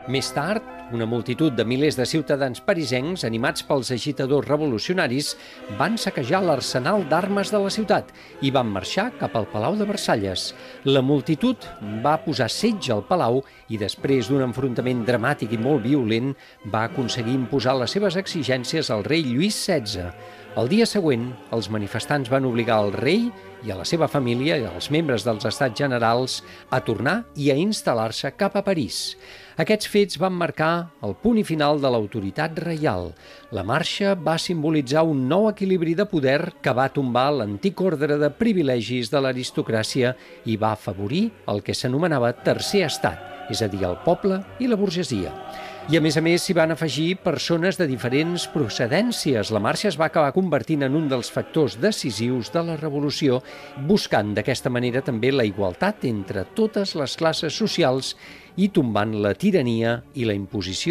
Més tard, una multitud de milers de ciutadans parisencs, animats pels agitadors revolucionaris, van saquejar l'arsenal d'armes de la ciutat i van marxar cap al Palau de Versalles. La multitud va posar setge al palau i després d'un enfrontament dramàtic i molt violent va aconseguir imposar les seves exigències al rei Lluís XVI. El dia següent, els manifestants van obligar el rei i a la seva família i als membres dels Estats Generals a tornar i a instal·lar-se cap a París. Aquests fets van marcar el punt i final de l'autoritat reial. La marxa va simbolitzar un nou equilibri de poder que va tombar l'antic ordre de privilegis de l'aristocràcia i va afavorir el que s'anomenava tercer estat, és a dir, el poble i la burgesia. I a més s'hi van afegir persones de diferents procedències. La marxa es va acabar convertint en un dels factors decisius de la revolució, buscant d'aquesta manera també la igualtat entre totes les classes socials i tombant la tirania i la imposició